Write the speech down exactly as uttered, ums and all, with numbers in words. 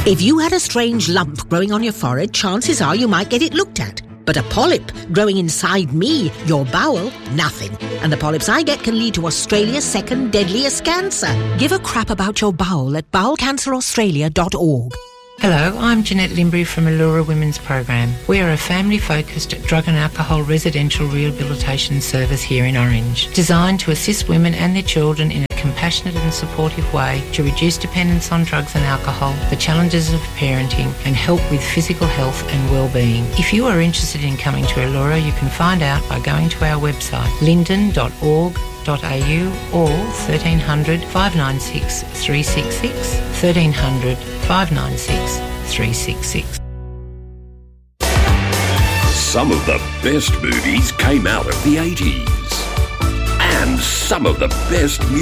If you had a strange lump growing on your forehead, chances are you might get it looked at. But a polyp growing inside me, your bowel, nothing. And the polyps I get can lead to Australia's second deadliest cancer. Give a crap about your bowel at bowel cancer australia dot org. Hello, I'm Jeanette Limbury from Allura Women's Program. We are a family-focused drug and alcohol residential rehabilitation service here in Orange, designed to assist women and their children in a compassionate and supportive way to reduce dependence on drugs and alcohol, the challenges of parenting, and help with physical health and well-being. If you are interested in coming to Allura, you can find out by going to our website, linden dot org dot a u or thirteen hundred, five nine six, three six six, thirteen hundred, five nine six, three six six. Some of the best movies came out of the eighties. And some of the best music